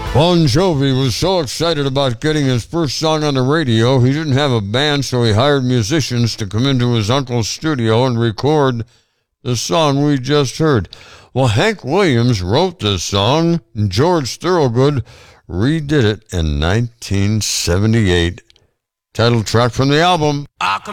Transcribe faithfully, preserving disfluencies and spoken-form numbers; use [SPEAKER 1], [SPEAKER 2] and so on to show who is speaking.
[SPEAKER 1] Bon Jovi was so excited about getting his first song on the radio, he didn't have a band, so he hired musicians to come into his uncle's studio and record the song we just heard. Well, Hank Williams wrote this song, and George Thorogood redid it in nineteen seventy-eight. Title track from the album.